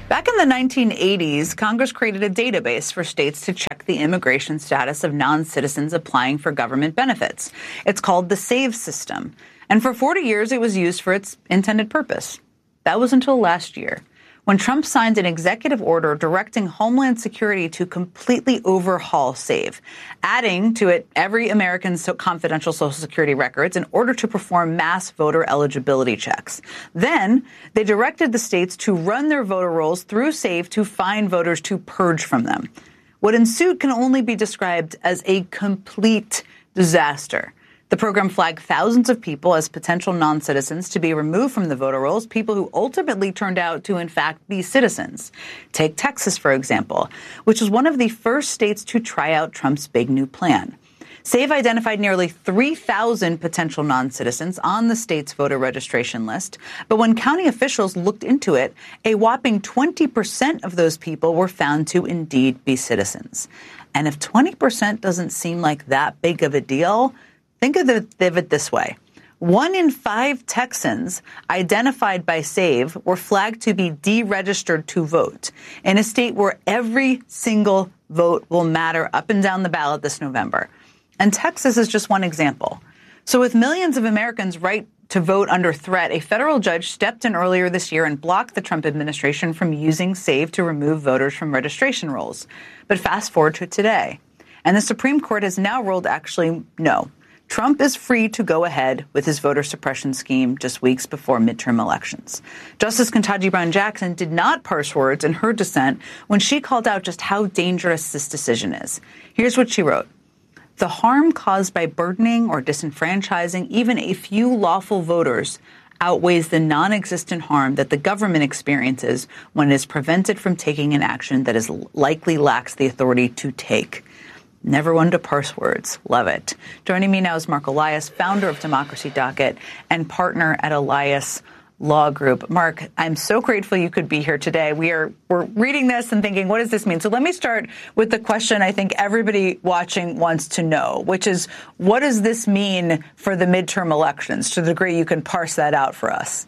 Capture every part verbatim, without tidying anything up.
Back in the nineteen eighties, Congress created a database for states to check the immigration status of non-citizens applying for government benefits. It's called the SAVE system. And for forty years, it was used for its intended purpose. That was until last year, when Trump signed an executive order directing Homeland Security to completely overhaul SAVE, adding to it every American's confidential Social Security records in order to perform mass voter eligibility checks. Then they directed the states to run their voter rolls through SAVE to find voters to purge from them. What ensued can only be described as a complete disaster. The program flagged thousands of people as potential non-citizens to be removed from the voter rolls, people who ultimately turned out to, in fact, be citizens. Take Texas, for example, which was one of the first states to try out Trump's big new plan. SAVE identified nearly three thousand potential non-citizens on the state's voter registration list. But when county officials looked into it, a whopping twenty percent of those people were found to indeed be citizens. And if twenty percent doesn't seem like that big of a deal, think of it this way. One in five Texans identified by SAVE were flagged to be deregistered to vote in a state where every single vote will matter up and down the ballot this November. And Texas is just one example. So with millions of Americans' right to vote under threat, a federal judge stepped in earlier this year and blocked the Trump administration from using SAVE to remove voters from registration rolls. But fast forward to today, and the Supreme Court has now ruled actually no. Trump is free to go ahead with his voter suppression scheme just weeks before midterm elections. Justice Ketanji Brown Jackson did not parse words in her dissent when she called out just how dangerous this decision is. Here's what she wrote. The harm caused by burdening or disenfranchising even a few lawful voters outweighs the non-existent harm that the government experiences when it is prevented from taking an action that is likely lacks the authority to take. Never one to parse words. Love it. Joining me now is Mark Elias, founder of Democracy Docket and partner at Elias Law Group. Mark, I'm so grateful you could be here today. We are we're reading this and thinking, what does this mean? So let me start with the question I think everybody watching wants to know, which is, what does this mean for the midterm elections, to the degree you can parse that out for us?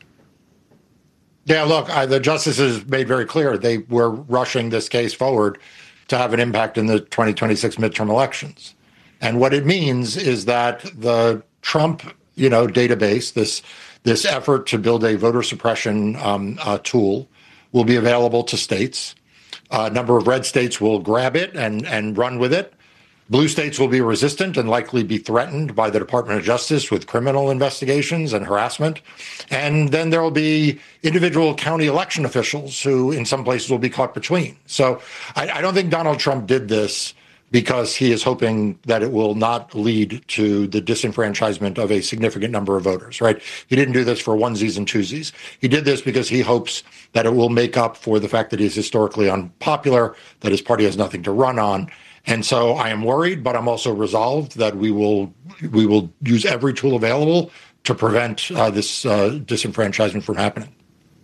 Yeah, look, I, the justices made very clear they were rushing this case forward to have an impact in the twenty twenty-six midterm elections. And what it means is that the Trump, you know, database, this this effort to build a voter suppression um, uh, tool, will be available to states. Uh, a number of red states will grab it and, and run with it. Blue states will be resistant and likely be threatened by the Department of Justice with criminal investigations and harassment. And then there will be individual county election officials who in some places will be caught between. So I, I don't think Donald Trump did this because he is hoping that it will not lead to the disenfranchisement of a significant number of voters, right? He didn't do this for onesies and twosies. He did this because he hopes that it will make up for the fact that he's historically unpopular, that his party has nothing to run on. And so I am worried, but I'm also resolved that we will we will use every tool available to prevent uh, this uh, disenfranchisement from happening.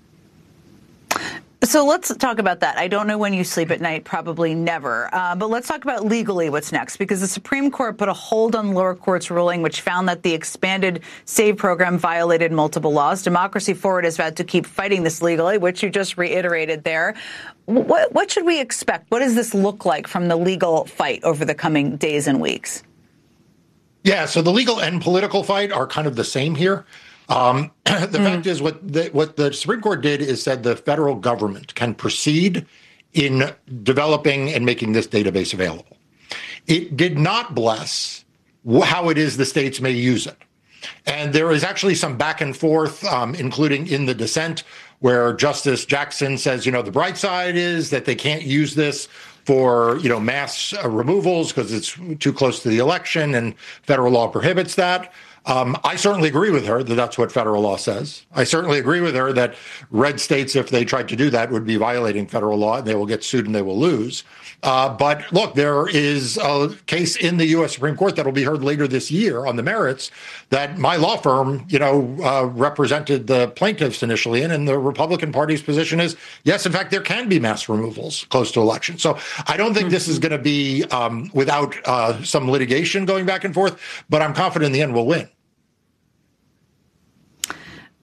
So let's talk about that. I don't know when you sleep at night, probably never. Uh, but let's talk about legally what's next, because the Supreme Court put a hold on the lower court's ruling, which found that the expanded SAVE program violated multiple laws. Democracy Forward is about to keep fighting this legally, which you just reiterated there. What, what should we expect? What does this look like from the legal fight over the coming days and weeks? Yeah, so the legal and political fight are kind of the same here. Um, the mm. fact is, what the, what the Supreme Court did is said the federal government can proceed in developing and making this database available. It did not bless how it is the states may use it. And there is actually some back and forth, um, including in the dissent, where Justice Jackson says, you know, the bright side is that they can't use this for, you know, mass uh, removals because it's too close to the election and federal law prohibits that. Um, I certainly agree with her that that's what federal law says. I certainly agree with her that red states, if they tried to do that, would be violating federal law and they will get sued and they will lose. Uh, but look, there is a case in the U S Supreme Court that will be heard later this year on the merits that my law firm, you know, uh, represented the plaintiffs initially in, and the Republican Party's position is, yes, in fact, there can be mass removals close to election. So I don't think mm-hmm. this is going to be um, without uh, some litigation going back and forth, but I'm confident in the end we'll win.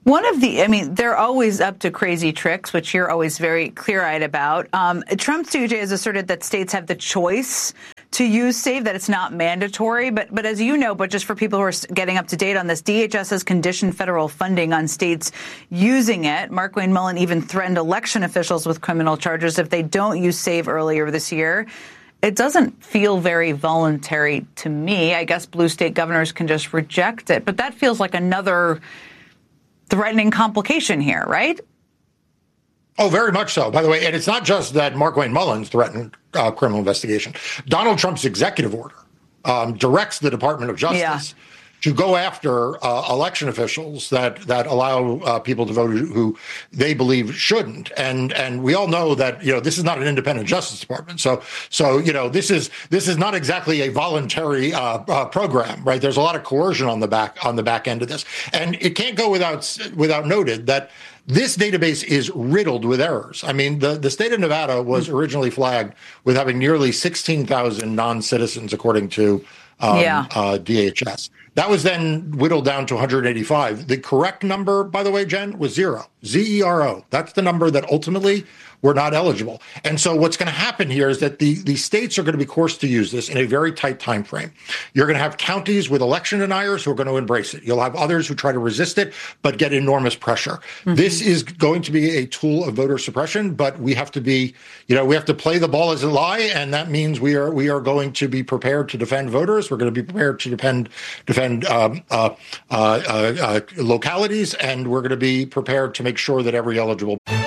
One of the, I mean, they're always up to crazy tricks, which you're always very clear-eyed about. Um, Trump's D O J has asserted that states have the choice to use SAVE, that it's not mandatory. But but as you know, but just for people who are getting up to date on this, D H S has conditioned federal funding on states using it. Markwayne Mullin even threatened election officials with criminal charges if they don't use SAVE earlier this year. It doesn't feel very voluntary to me. I guess blue state governors can just reject it. But that feels like another threatening complication here, right? Oh, very much so, by the way. And it's not just that Markwayne Mullin's threatened uh, criminal investigation. Donald Trump's executive order um, directs the Department of Justice yeah. to go after uh, election officials that that allow uh, people to vote who, who they believe shouldn't. And and we all know that, you know, this is not an independent Justice Department. So so you know this is this is not exactly a voluntary uh, uh, program, right? There's a lot of coercion on the back on the back end of this, and it can't go without without noted that this database is riddled with errors. I mean, the, the state of Nevada was originally flagged with having nearly sixteen thousand non-citizens, according to um, yeah. uh, D H S. That was then whittled down to one hundred eighty-five. The correct number, by the way, Jen, was zero. Z E R O. That's the number that ultimately were not eligible. And so what's going to happen here is that the, the states are going to be forced to use this in a very tight time frame. You're going to have counties with election deniers who are going to embrace it. You'll have others who try to resist it, but get enormous pressure. Mm-hmm. This is going to be a tool of voter suppression, but we have to be, you know, we have to play the ball as it lies, and that means we are we are going to be prepared to defend voters. We're going to be prepared to defend defend um, uh, uh, uh, uh, localities, and we're going to be prepared to make sure that every eligible